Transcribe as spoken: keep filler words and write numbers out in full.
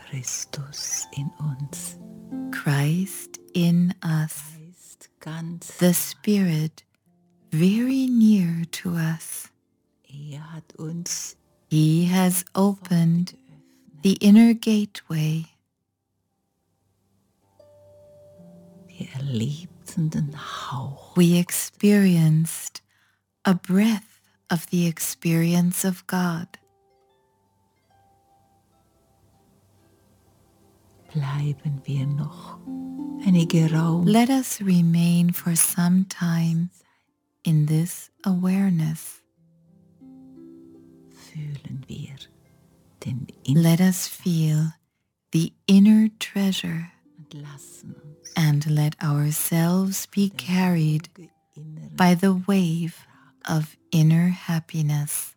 Christus in uns. Christ in us, Geist ganz. the Spirit very near to us. Er hat uns He has opened the inner gateway. wir erlebten den Hauch. We experienced a breath of the experience of God. Bleiben wir noch einige Raum. Let us remain for some time in this awareness. Fühlen wir den inneren Let us feel the inner treasure und lassen uns and let ourselves be carried inneren by the wave of inner happiness.